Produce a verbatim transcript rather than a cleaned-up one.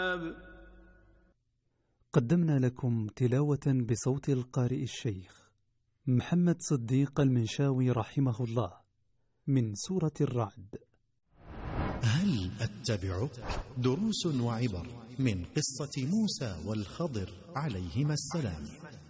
قدمنا لكم تلاوة بصوت القارئ الشيخ محمد صديق المنشاوي رحمه الله من سورة الرعد. هل أتبعك؟ دروس وعبر من قصة موسى والخضر عليهما السلام.